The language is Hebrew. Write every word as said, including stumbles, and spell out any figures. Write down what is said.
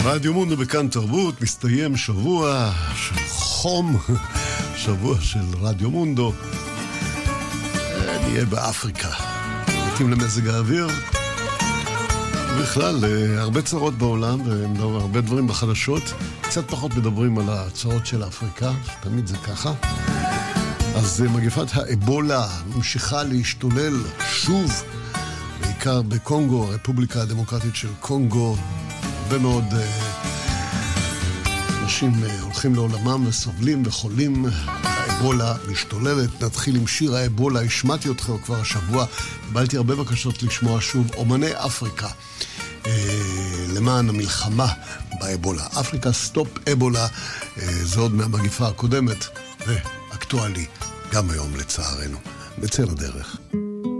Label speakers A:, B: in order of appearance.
A: רדיו מונדו בכאן תרבות, מסתיים שבוע של חום, שבוע של רדיו מונדו. נהיה באפריקה, מתאים למזג האוויר, בכלל הרבה צרות בעולם והרבה דברים בחדשות. קצת פחות מדברים על הצרות של אפריקה, תמיד זה ככה. אז מגפת האבולה ממשיכה להשתולל שוב, בעיקר בקונגו, הרפובליקה הדמוקרטית של קונגו. הרבה מאוד אנשים הולכים לעולמם וסובלים וחולים. האבולה משתוללת. נתחיל עם שיר האבולה. השמעתי אתכם כבר השבוע, קיבלתי הרבה בקשות לשמוע שוב אומני אפריקה למען המלחמה באבולה. אפריקה סטופ אבולה. זה עוד מהמגיפה הקודמת ואקטואלי גם היום לצערנו. נצא לדרך.